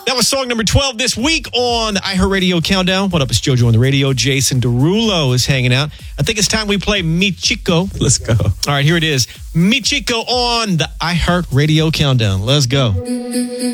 That was song number 12 this week on the iHeartRadio Countdown. What up, it's JoJo on the radio. Jason Derulo is hanging out. I think it's time we play Mi Chico. Let's go. All right, here it is. Mi Chico on the iHeartRadio Countdown. Let's go.